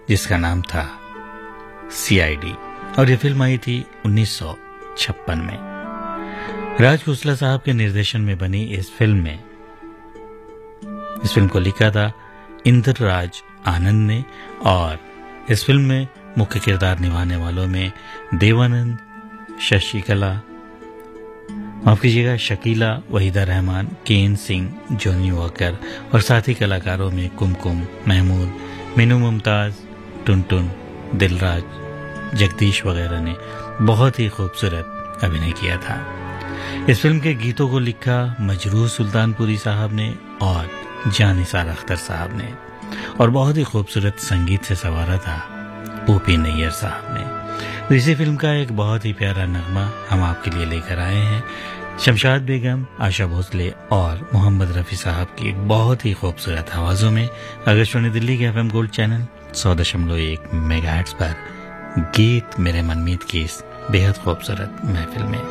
जिसका नाम था CID और ये फिल्म आई थी 1956 में। राज खोसला साहब के निर्देशन में बनी इस फिल्म को लिखा था इंद्रराज आनंद ने और इस फिल्म में मुख्य किरदार निभाने वालों में देवानंद, शशिकला, माफ कीजिएगा, शकीला, वहीदा रहमान, केन सिंह, जॉनी वॉकर और साथी कलाकारों में कुमकुम, महमूद, मीनू मुमताज, टुनटुन, दिलराज, जगदीश वगैरह ने बहुत ही खूबसूरत अभिनय किया था। इस फिल्म के गीतों को लिखा मजरूह सुल्तानपुरी साहब ने और जान निसार अख्तर साहब ने और बहुत ही खूबसूरत संगीत से संवारा था OP नैयर साहब ने। तो इसी फिल्म का एक बहुत ही प्यारा नगमा हम आपके लिए लेकर आए हैं। शमशाद बेगम, आशा भोसले और मोहम्मद रफ़ी साहब की एक बहुत ही खूबसूरत आवाज़ों में आकाशवाणी दिल्ली के FM गोल्ड चैनल 100.1 मेगाहर्ट्ज़ पर गीत मेरे मनमीत की इस बेहद खूबसूरत महफिल में।